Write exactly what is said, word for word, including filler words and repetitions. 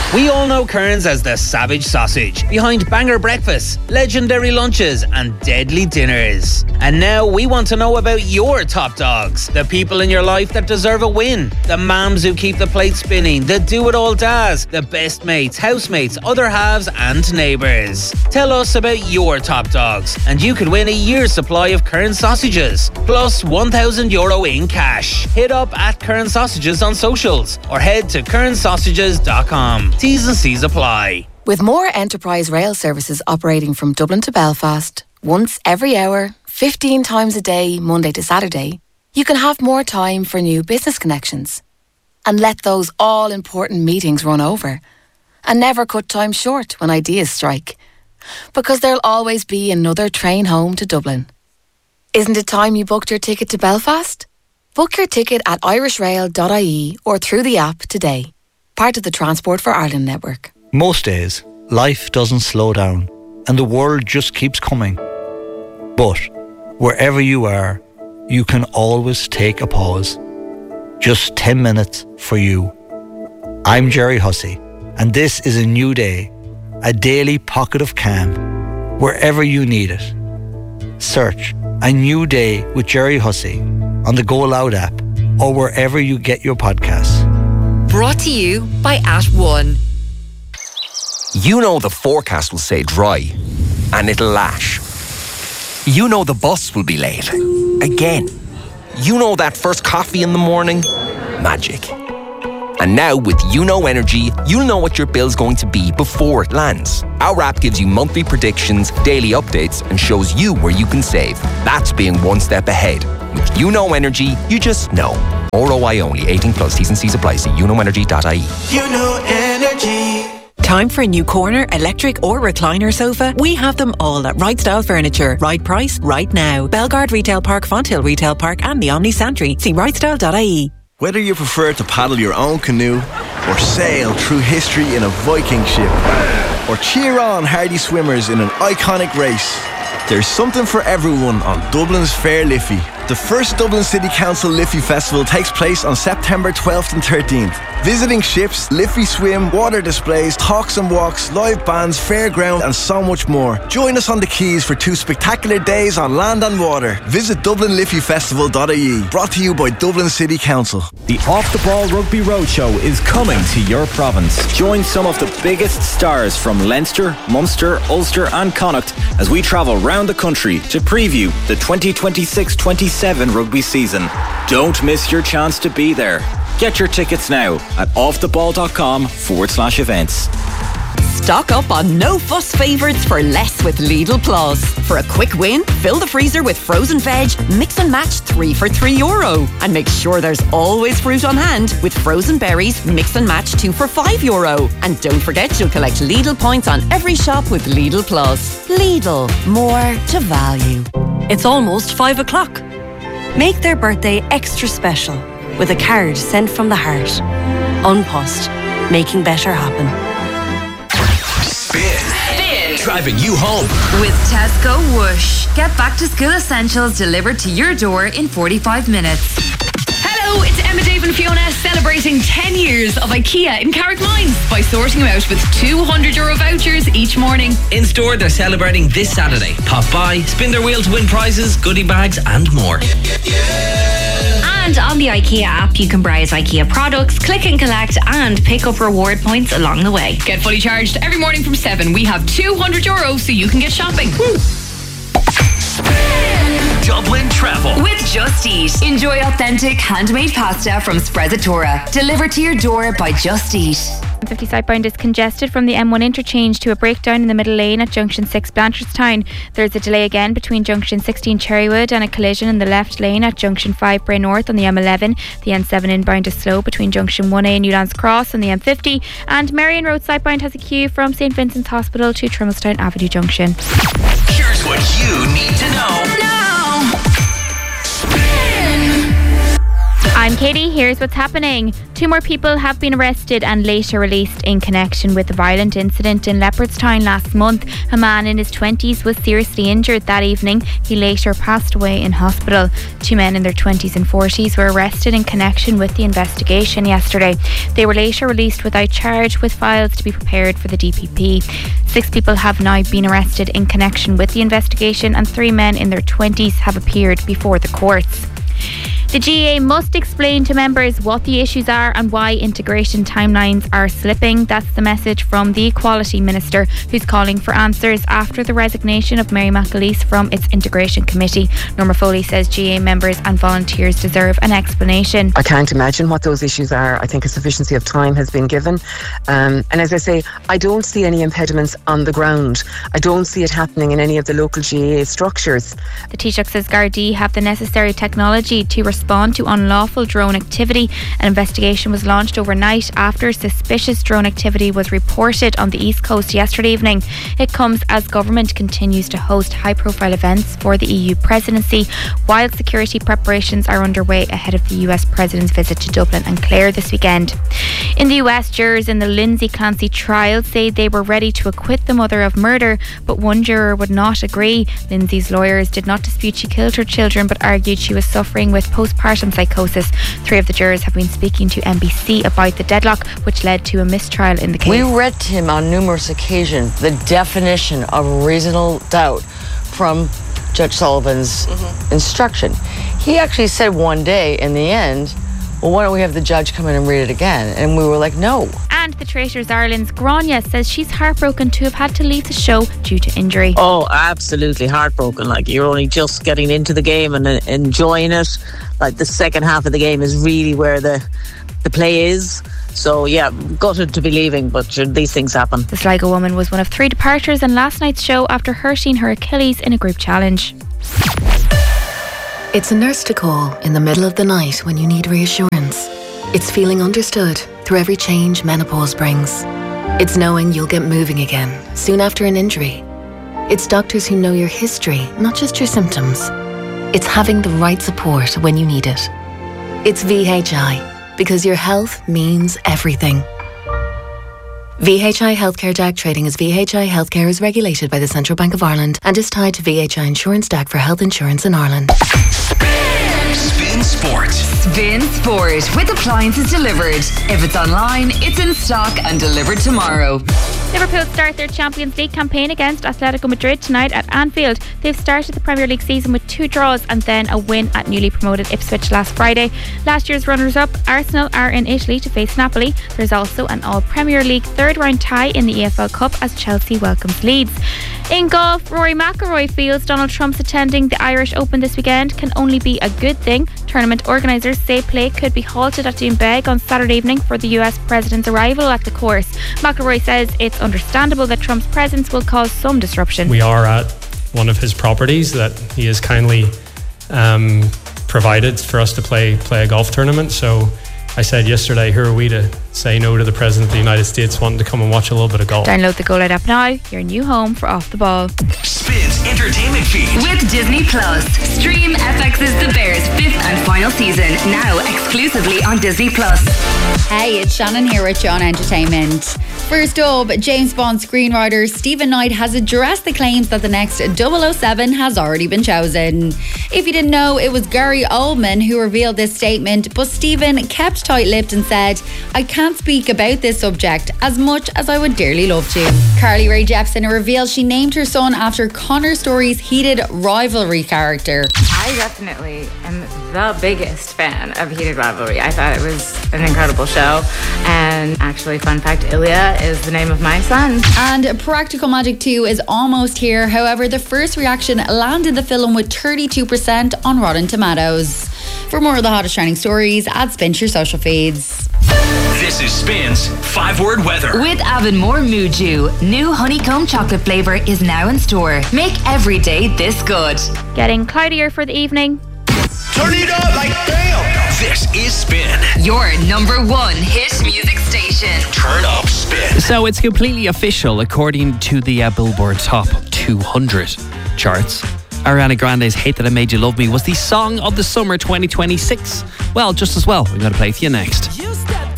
We all know Kearns as the savage sausage, behind banger breakfasts, legendary lunches and deadly dinners. And now we want to know about your top dogs, the people in your life that deserve a win, the mums who keep the plate spinning, the do-it-all dads, the best mates, housemates, other halves and neighbours. Tell us about your top dogs and you could win a year's supply of Kearns sausages, plus one thousand euro in cash. Hit up at Kearns Sausages on socials or head to kearns sausages dot com. T's and C's apply. With more enterprise rail services operating from Dublin to Belfast, once every hour, fifteen times a day, Monday to Saturday, you can have more time for new business connections. And let those all-important meetings run over. And never cut time short when ideas strike. Because there'll always be another train home to Dublin. Isn't it time you booked your ticket to Belfast? Book your ticket at irish rail dot I E or through the app today. Part of the Transport for Ireland network. Most days, life doesn't slow down and the world just keeps coming. But wherever you are, you can always take a pause. Just ten minutes for you. I'm Jerry Hussey, and this is a new day, a daily pocket of calm, wherever you need it. Search A New Day with Jerry Hussey on the Go Loud app or wherever you get your podcasts. Brought to you by At One. You know the forecast will say dry, and it'll lash. You know the bus will be late. Again. You know that first coffee in the morning? Magic. And now with YouKnow Energy, you'll know what your bill's going to be before it lands. Our app gives you monthly predictions, daily updates, and shows you where you can save. That's being one step ahead. With YouKnow Energy, you just know. R O I only. eighteen plus. T's and C's apply. See you know energy dot I E. YouKnow Energy. Time for a new corner, electric or recliner sofa? We have them all at Right Style Furniture. Right price, right now. Belgard Retail Park, Fonthill Retail Park and the Omni Santry. See right style dot I E. Whether you prefer to paddle your own canoe or sail through history in a Viking ship or cheer on hardy swimmers in an iconic race, there's something for everyone on Dublin's Fair Liffey. The first Dublin City Council Liffey Festival takes place on September twelfth and thirteenth. Visiting ships, Liffey swim, water displays, talks and walks, live bands, fairground and so much more. Join us on the quays for two spectacular days on land and water. Visit dublin liffey festival dot I E. Brought to you by Dublin City Council. The Off the Ball Rugby Roadshow is coming to your province. Join some of the biggest stars from Leinster, Munster, Ulster and Connacht as we travel round the country to preview the twenty twenty-six twenty-seven rugby season. Don't miss your chance to be there. Get your tickets now at offtheball.com forward slash events. Stock up on no fuss favourites for less with Lidl Plus. For a quick win, fill the freezer with frozen veg, mix and match three for three euro. And make sure there's always fruit on hand with frozen berries, mix and match two for five euro. And don't forget you'll collect Lidl points on every shop with Lidl Plus. Lidl, more to value. It's almost five o'clock. Make their birthday extra special with a card sent from the heart. Unpost, making better happen. Spin. Spin. Driving you home. With Tesco Whoosh. Get back to school essentials delivered to your door in forty-five minutes. Hello, it's Emma, Dave and Fiona celebrating ten years of IKEA in Carrickmines by sorting them out with two hundred euro vouchers each morning. In store, they're celebrating this Saturday. Pop by, spin their wheel to win prizes, goodie bags and more. And on the IKEA app, you can browse IKEA products, click and collect and pick up reward points along the way. Get fully charged every morning from seven. We have two hundred euro so you can get shopping. Woo. Dublin Travel with Just Eat. Enjoy authentic handmade pasta from Sprezzatura. Delivered to your door by Just Eat. fifty southbound is congested from the M one interchange to a breakdown in the middle lane at junction six Blanchardstown. There's a delay again between junction sixteen Cherrywood and a collision in the left lane at junction five Bray North on the M eleven. The N seven inbound is slow between junction one A and Newlands Cross on the M fifty. And Marion Road southbound has a queue from St Vincent's Hospital to Trimmelstown Avenue Junction. Here's what you need to know. I'm Katie, here's what's happening. Two more people have been arrested and later released in connection with the violent incident in Leopardstown last month. A man in his twenties was seriously injured that evening. He later passed away in hospital. Two men in their twenties and forties were arrested in connection with the investigation yesterday. They were later released without charge, with files to be prepared for the D P P. Six people have now been arrested in connection with the investigation, and three men in their twenties have appeared before the courts. The G A A must explain to members what the issues are and why integration timelines are slipping. That's the message from the Equality Minister, who's calling for answers after the resignation of Mary McAleese from its integration committee. Norma Foley says G A A members and volunteers deserve an explanation. I can't imagine what those issues are. I think a sufficiency of time has been given. Um, and as I say, I don't see any impediments on the ground. I don't see it happening in any of the local G A A structures. The Taoiseach says Gardaí have the necessary technology to respond to unlawful drone activity. An investigation was launched overnight after suspicious drone activity was reported on the East Coast yesterday evening. It comes as government continues to host high-profile events for the E U presidency, while security preparations are underway ahead of the U S president's visit to Dublin and Clare this weekend. In the U S, jurors in the Lindsay Clancy trial say they were ready to acquit the mother of murder, but one juror would not agree. Lindsay's lawyers did not dispute she killed her children, but argued she was suffering with postpartum psychosis. Three of the jurors have been speaking to N B C about the deadlock, which led to a mistrial in the case. We read to him on numerous occasions the definition of reasonable doubt from Judge Sullivan's mm-hmm. instruction. He actually said one day in the end, well, why don't we have the judge come in and read it again? And we were like, no. And the Traitors Ireland's Grania says she's heartbroken to have had to leave the show due to injury. Oh, absolutely heartbroken. Like, you're only just getting into the game and uh, enjoying it. Like, the second half of the game is really where the the play is. So, yeah, gutted to be leaving, but uh, these things happen. The Sligo woman was one of three departures in last night's show after hurting her Achilles in a group challenge. It's a nurse to call in the middle of the night when you need reassurance. It's feeling understood through every change menopause brings. It's knowing you'll get moving again soon after an injury. It's doctors who know your history, not just your symptoms. It's having the right support when you need it. It's V H I, because your health means everything. V H I Healthcare D A C trading as V H I Healthcare is regulated by the Central Bank of Ireland and is tied to V H I Insurance D A C for health insurance in Ireland. Spin Sport. Spin Sport with appliances delivered. If it's online, it's in stock and delivered tomorrow. Liverpool start their Champions League campaign against Atletico Madrid tonight at Anfield. They've started the Premier League season with two draws and then a win at newly promoted Ipswich last Friday. Last year's runners-up, Arsenal, are in Italy to face Napoli. There's also an all-Premier League third-round tie in the E F L Cup as Chelsea welcomes Leeds. In golf, Rory McIlroy feels Donald Trump's attending the Irish Open this weekend can only be a good thing. Tournament organisers say play could be halted at Doonbeg on Saturday evening for the U S president's arrival at the course. McIlroy says it's understandable that Trump's presence will cause some disruption. We are at one of his properties that he has kindly um, provided for us to play play a golf tournament. So I said yesterday, who are we to say no to the President of the United States wanting to come and watch a little bit of golf? Download the Go Loud app now, your new home for Off the Ball. Spins entertainment feed. With Disney Plus. Stream F X's The Bears fifth and final season, now exclusively on Disney Plus. Hey, it's Shannon here with John Entertainment. First up, James Bond screenwriter Stephen Knight has addressed the claims that the next double oh seven has already been chosen. If you didn't know, it was Gary Oldman who revealed this statement, but Stephen kept tight-lipped and said, I can't speak about this subject as much as I would dearly love to. Carly Rae Jepsen revealed she named her son after Connor Story's heated rivalry character. I definitely am the biggest fan of Heated Rivalry. I thought it was an incredible show. And actually, fun fact, Ilya is the name of my son. And Practical Magic two is almost here. However, the first reaction landed the film with thirty-two percent on Rotten Tomatoes. For more of the hottest trending stories, add Spin to your social feeds. This is Spin's five-word weather. With Avonmore Muju, new honeycomb chocolate flavour is now in store. Make every day this good. Getting cloudier for the evening. Turn it up like damn. This is Spin. Your number one hit music station. Turn up Spin. So it's completely official according to the uh, Billboard Top two hundred charts. Ariana Grande's Hate That I Made You Love Me was the song of the summer twenty twenty-six. Well, just as well, we're going to play it for you next.